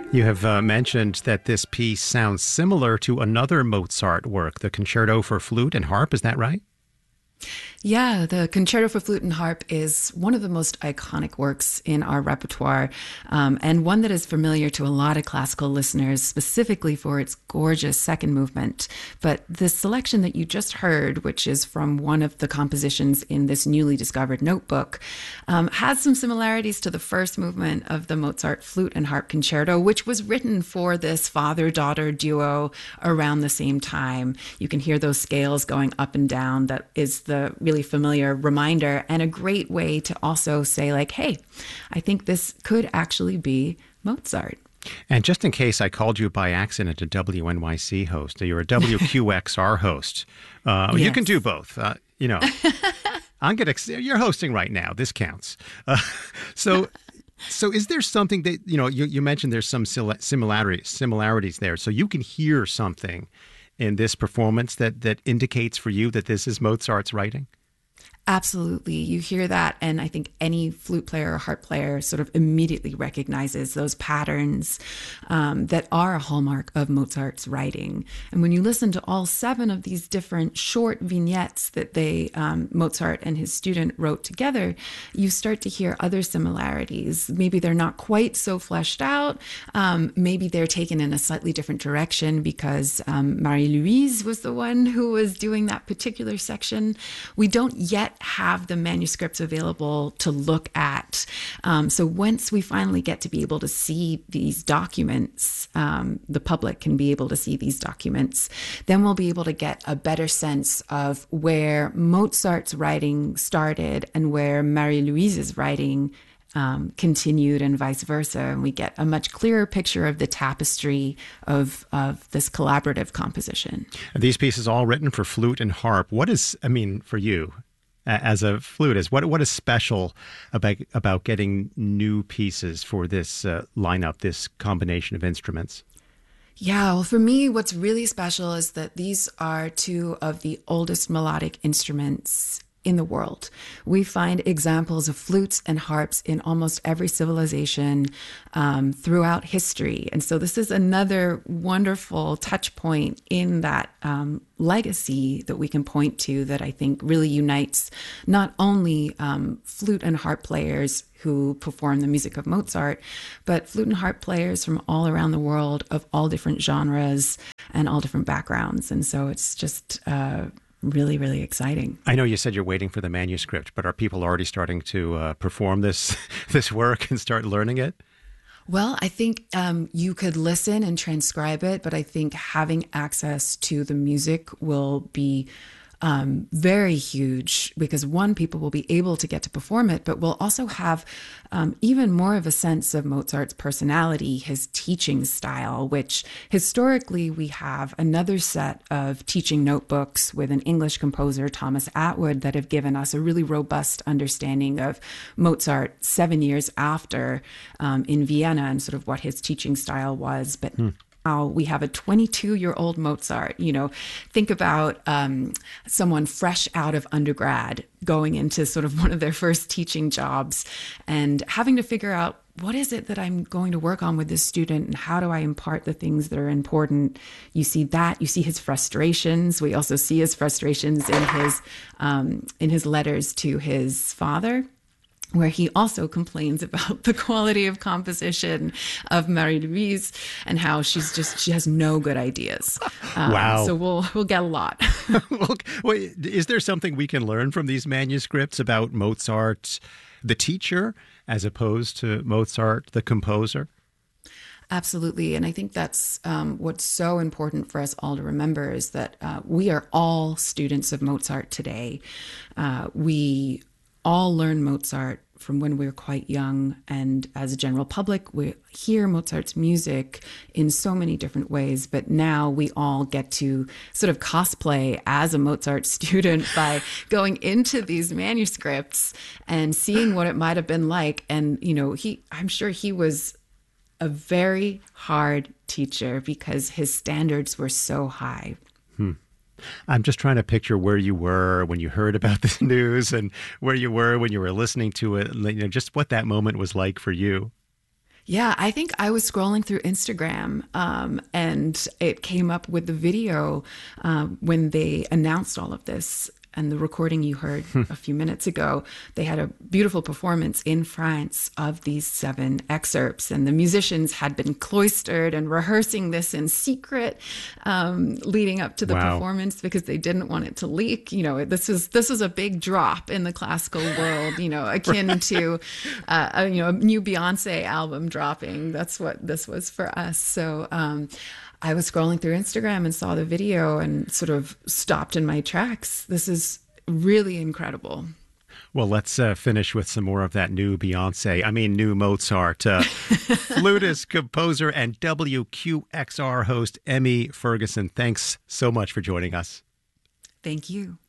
You have mentioned that this piece sounds similar to another Mozart work, the Concerto for Flute and Harp. Is that right? Yeah, the Concerto for Flute and Harp is one of the most iconic works in our repertoire, and one that is familiar to a lot of classical listeners, specifically for its gorgeous second movement. But the selection that you just heard, which is from one of the compositions in this newly discovered notebook, has some similarities to the first movement of the Mozart Flute and Harp Concerto, which was written for this father-daughter duo around the same time. You can hear those scales going up and down. That is the really familiar reminder and a great way to also say, like, hey, I think this could actually be Mozart. And just in case I called you by accident a WNYC host, you're a WQXR host. Yes. You can do both. You're hosting right now. This counts. So is there something that, you mentioned there's some similarities there. So you can hear something in this performance that indicates for you that this is Mozart's writing? Absolutely. You hear that, and I think any flute player or harp player sort of immediately recognizes those patterns that are a hallmark of Mozart's writing. And when you listen to all 7 of these different short vignettes that Mozart and his student wrote together, you start to hear other similarities. Maybe they're not quite so fleshed out. Maybe they're taken in a slightly different direction because Marie-Louise was the one who was doing that particular section. We don't yet have the manuscripts available to look at. So once we finally get to be able to see these documents, the public can be able to see these documents, then we'll be able to get a better sense of where Mozart's writing started and where Marie-Louise's writing continued and vice versa. And we get a much clearer picture of the tapestry of this collaborative composition. Are these pieces all written for flute and harp? For you, as a flutist, what is special about getting new pieces for this lineup, this combination of instruments? Yeah, well, for me, what's really special is that these are 2 of the oldest melodic instruments in the world. We find examples of flutes and harps in almost every civilization throughout history. And so this is another wonderful touch point in that legacy that we can point to that I think really unites not only flute and harp players who perform the music of Mozart, but flute and harp players from all around the world of all different genres and all different backgrounds. And so it's just really, really exciting. I know you said you're waiting for the manuscript, but are people already starting to perform this work and start learning it? Well, I think you could listen and transcribe it, but I think having access to the music will be very huge because people will be able to get to perform it, but we'll also have even more of a sense of Mozart's personality, his teaching style, which historically we have another set of teaching notebooks with an English composer, Thomas Atwood, that have given us a really robust understanding of Mozart 7 years after in Vienna and sort of what his teaching style was. But we have a 22-year-old Mozart. Think about someone fresh out of undergrad going into sort of one of their first teaching jobs and having to figure out, what is it that I'm going to work on with this student and how do I impart the things that are important? You see his frustrations. We also see his frustrations in his letters to his father, where he also complains about the quality of composition of Marie-Louise and how she has no good ideas. Wow. So we'll get a lot. Wait, is there something we can learn from these manuscripts about Mozart, the teacher, as opposed to Mozart, the composer? Absolutely. And I think that's what's so important for us all to remember is that we are all students of Mozart today. We all learn Mozart from when we were quite young, and as a general public, we hear Mozart's music in so many different ways, but now we all get to sort of cosplay as a Mozart student by going into these manuscripts and seeing what it might have been like. And, I'm sure he was a very hard teacher because his standards were so high. I'm just trying to picture where you were when you heard about this news and where you were when you were listening to it, just what that moment was like for you. Yeah, I think I was scrolling through Instagram and it came up with the video when they announced all of this. And the recording you heard a few minutes ago, they had a beautiful performance in France of these 7 excerpts. And the musicians had been cloistered and rehearsing this in secret leading up to the Wow. performance because they didn't want it to leak. You know, this was a big drop in the classical world, you know, akin to a new Beyonce album dropping. That's what this was for us. So I was scrolling through Instagram and saw the video and sort of stopped in my tracks. This is really incredible. Well, let's finish with some more of that new Beyonce. I mean, new Mozart. Flutist, composer, and WQXR host Emmy Ferguson. Thanks so much for joining us. Thank you.